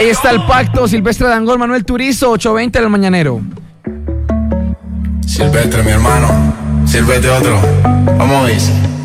Ahí está el pacto, Silvestre Dangond, Manuel Turizo, 8:20 del mañanero. Silvestre, mi hermano, sírvete otro. Vamos a ir.